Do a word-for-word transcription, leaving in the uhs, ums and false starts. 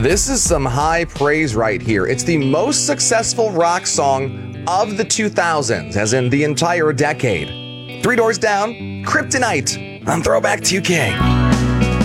This is some high praise right here. It's the most successful rock song of the two thousands, as in the entire decade. Three Doors Down, Kryptonite on Throwback two K.